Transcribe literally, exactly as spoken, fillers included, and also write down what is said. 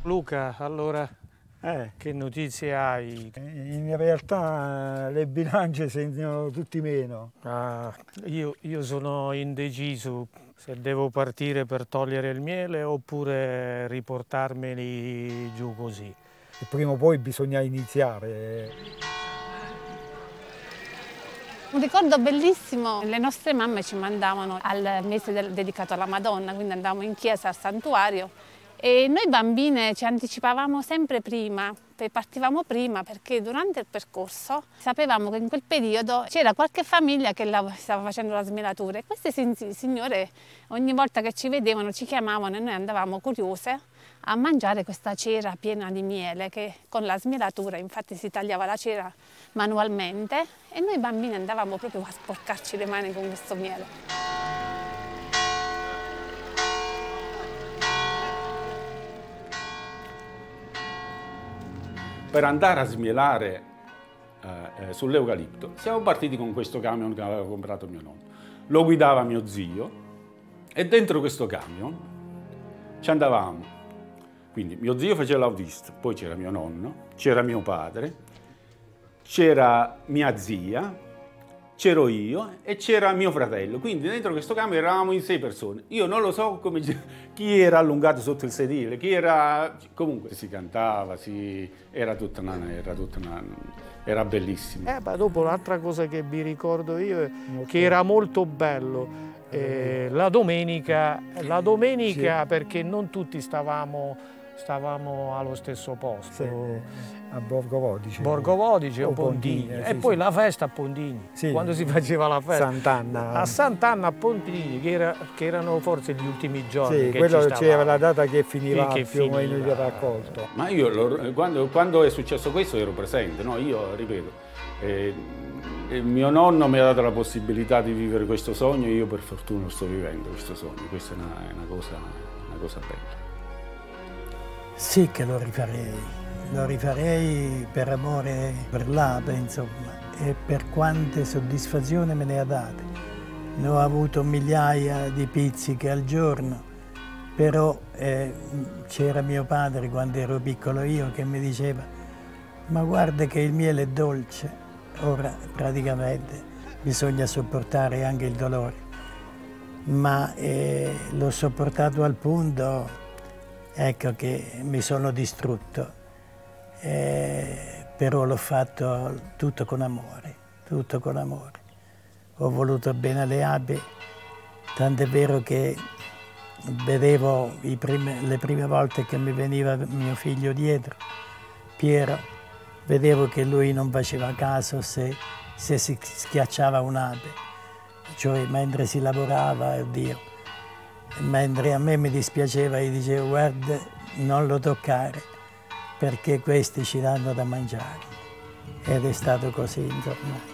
Luca, allora Eh, che notizie hai? in realtà le bilance segnano tutti meno. Ah, io, io sono indeciso se devo partire per togliere il miele oppure riportarmeli giù così. E prima o poi bisogna iniziare. Un ricordo bellissimo, le nostre mamme ci mandavano al mese del- dedicato alla Madonna, quindi andavamo in chiesa al santuario e noi bambine ci anticipavamo sempre prima, e partivamo prima perché durante il percorso sapevamo che in quel periodo c'era qualche famiglia che la- stava facendo la smielatura e queste sin- signore ogni volta che ci vedevano ci chiamavano e noi andavamo curiose a mangiare questa cera piena di miele che con la smielatura infatti si tagliava la cera manualmente e noi bambini andavamo proprio a sporcarci le mani con questo miele. Per andare a smielare eh, eh, sull'eucalipto siamo partiti con questo camion che aveva comprato mio nonno. Lo guidava mio zio e dentro questo camion ci andavamo. Quindi mio zio faceva l'autista, poi c'era mio nonno, c'era mio padre, c'era mia zia, c'ero io e c'era mio fratello. Quindi dentro questo camion eravamo in sei persone. Io non lo so come, chi era allungato sotto il sedile, chi era... Comunque si cantava, si... era tutta una... Era, tutta una... era bellissimo. Eh, ma dopo l'altra cosa che vi ricordo io è che era molto bello eh, la domenica, la domenica Sì. perché non tutti stavamo, stavamo allo stesso posto. Se- a Borgo Vodice. Borgo Vodice o, O Pontigni, Pontigni, e sì, poi sì. la festa a Pontigni, Sì. quando si faceva la festa. Sant'Anna. A Sant'Anna a Pontigni, che, era, che erano forse gli ultimi giorni. Sì, che quello ci c'era stavamo. la data che finiva Che più o meno finiva. il raccolto. Ma io lo- quando, quando è successo questo ero presente, no? Io ripeto, eh, eh, mio nonno mi ha dato la possibilità di vivere questo sogno e io per fortuna sto vivendo questo sogno, questa è una, è una cosa, una cosa bella. Sì che lo rifarei, lo rifarei per amore per l'Ape, insomma, e per quante soddisfazioni me ne ha date. Ne ho avuto migliaia di pizziche al giorno, però eh, c'era mio padre quando ero piccolo io che mi diceva ma guarda che il miele è dolce, ora praticamente bisogna sopportare anche il dolore, ma eh, l'ho sopportato al punto ecco che mi sono distrutto, eh, però l'ho fatto tutto con amore, tutto con amore. Ho voluto bene alle api, tant'è vero che vedevo i prime, le prime volte che mi veniva mio figlio dietro, Piero, vedevo che lui non faceva caso se, se si schiacciava un'ape, cioè mentre si lavorava, oddio. Mentre a me mi dispiaceva, gli dicevo guarda non lo toccare perché questi ci danno da mangiare ed è stato così insomma.